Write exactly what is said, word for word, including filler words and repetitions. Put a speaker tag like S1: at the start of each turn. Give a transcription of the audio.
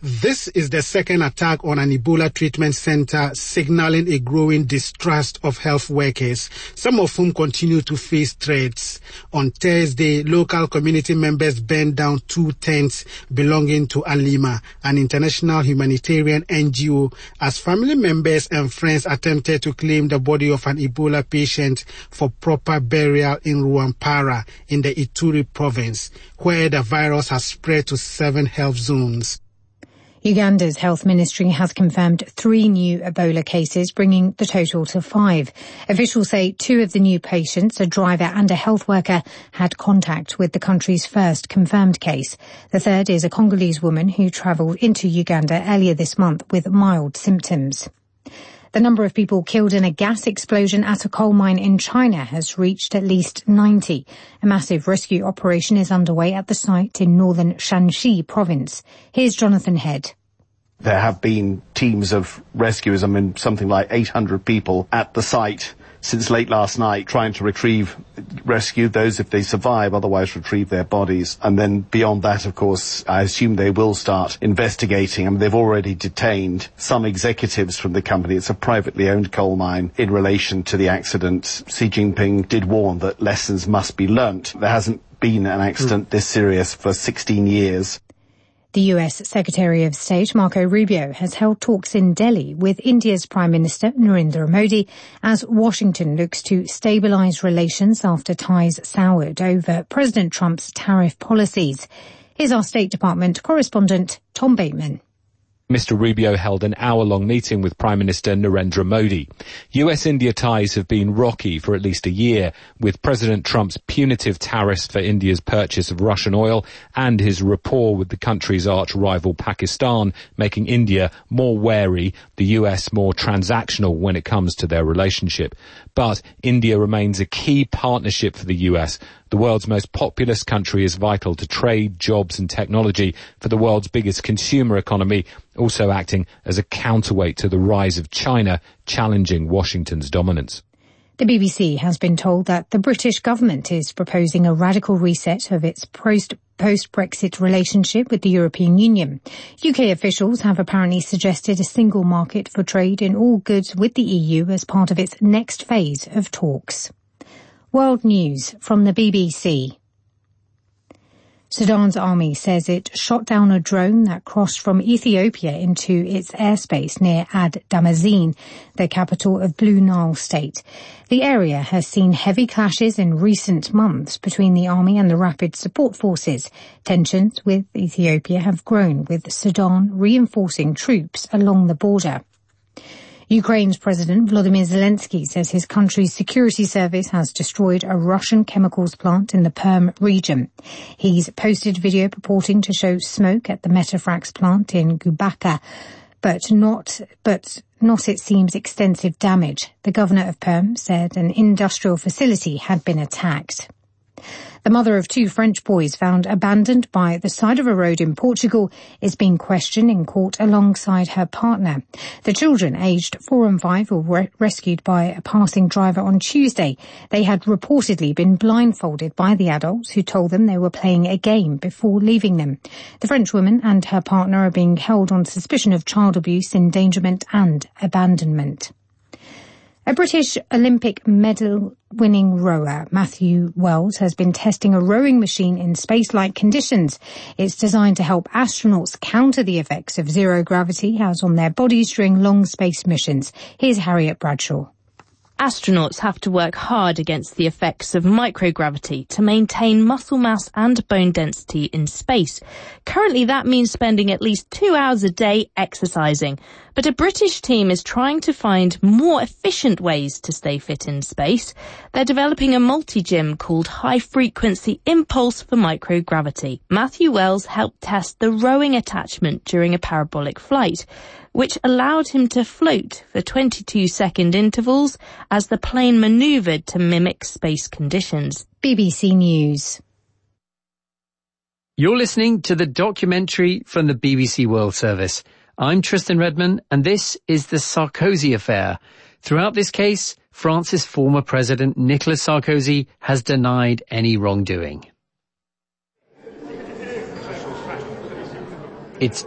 S1: This is the second attack on an Ebola treatment center, signaling a growing distrust of health workers, some of whom continue to face threats. On Thursday, local community members burned down two tents belonging to Alima, an international humanitarian N G O, as family members and friends attempted to claim the body of an Ebola patient for proper burial in Ruampara in the Ituri province, where the virus has spread to seven health zones.
S2: Uganda's health ministry has confirmed three new Ebola cases, bringing the total to five. Officials say two of the new patients, a driver and a health worker, had contact with the country's first confirmed case. The third is a Congolese woman who travelled into Uganda earlier this month with mild symptoms. The number of people killed in a gas explosion at a coal mine in China has reached at least ninety. A massive rescue operation is underway at the site in northern Shanxi province. Here's Jonathan Head.
S3: There have been teams of rescuers, I mean, something like eight hundred people at the site since late last night, trying to retrieve, rescue those if they survive, otherwise retrieve their bodies. And then beyond that, of course, I assume they will start investigating. I mean, they've already detained some executives from the company. It's a privately owned coal mine. In relation to the accident, Xi Jinping did warn that lessons must be learnt. There hasn't been an accident this serious for sixteen years.
S2: The U S Secretary of State, Marco Rubio, has held talks in Delhi with India's Prime Minister, Narendra Modi, as Washington looks to stabilise relations after ties soured over President Trump's tariff policies. Here's our State Department correspondent, Tom Bateman.
S4: Mister Rubio held an hour-long meeting with Prime Minister Narendra Modi. U S-India ties have been rocky for at least a year, with President Trump's punitive tariffs for India's purchase of Russian oil and his rapport with the country's arch-rival Pakistan making India more wary, the U S more transactional when it comes to their relationship. But India remains a key partnership for the U S. The world's most populous country is vital to trade, jobs and technology for the world's biggest consumer economy, also acting as a counterweight to the rise of China, challenging Washington's dominance.
S2: The B B C has been told that the British government is proposing a radical reset of its post-Brexit relationship with the European Union. U K officials have apparently suggested a single market for trade in all goods with the E U as part of its next phase of talks. World News from the B B C. Sudan's army says it shot down a drone that crossed from Ethiopia into its airspace near Ad Damazin, the capital of Blue Nile State. The area has seen heavy clashes in recent months between the army and the rapid support forces. Tensions with Ethiopia have grown, with Sudan reinforcing troops along the border. Ukraine's President Volodymyr Zelensky says his country's security service has destroyed a Russian chemicals plant in the Perm region. He's posted video purporting to show smoke at the Metafrax plant in Gubaka, but not, but not, it seems, extensive damage. The governor of Perm said an industrial facility had been attacked. The mother of two French boys found abandoned by the side of a road in Portugal is being questioned in court alongside her partner. The children, aged four and five, were re- rescued by a passing driver on Tuesday. They had reportedly been blindfolded by the adults who told them they were playing a game before leaving them. The French woman and her partner are being held on suspicion of child abuse, endangerment and abandonment. A British Olympic medal-winning rower, Matthew Wells, has been testing a rowing machine in space-like conditions. It's designed to help astronauts counter the effects of zero gravity has on their bodies during long space missions. Here's Harriet Bradshaw.
S5: Astronauts have to work hard against the effects of microgravity to maintain muscle mass and bone density in space. Currently, that means spending at least two hours a day exercising. But a British team is trying to find more efficient ways to stay fit in space. They're developing a multi-gym called High Frequency Impulse for Microgravity. Matthew Wells helped test the rowing attachment during a parabolic flight, which allowed him to float for twenty-two second intervals as the plane manoeuvred to mimic space conditions.
S2: B B C News.
S6: You're listening to the documentary from the B B C World Service. I'm Tristan Redman, and this is the Sarkozy affair. Throughout this case, France's former president Nicolas Sarkozy has denied any wrongdoing. It's